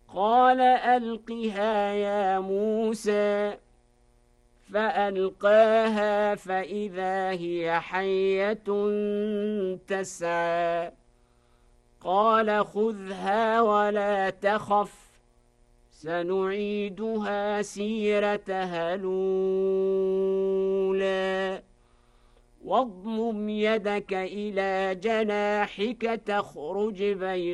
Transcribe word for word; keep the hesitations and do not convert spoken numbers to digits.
قال ألقها يا موسى فألقاها فإذا هي حية تسعى قال خذها ولا تخف سنعيدها سيرتها الأولى واضمم يدك إلى جناحك تخرج بيضاء